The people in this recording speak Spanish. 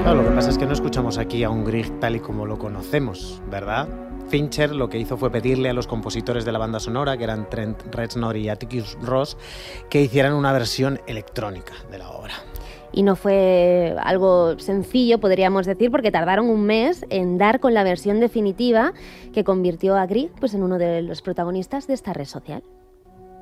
Claro, lo que pasa es que no escuchamos aquí a un Grieg tal y como lo conocemos, ¿verdad? Fincher lo que hizo fue pedirle a los compositores de la banda sonora, que eran Trent Reznor y Atticus Ross, que hicieran una versión electrónica de la obra. Y no fue algo sencillo, podríamos decir, porque tardaron un mes en dar con la versión definitiva que convirtió a Grieg pues, en uno de los protagonistas de esta red social.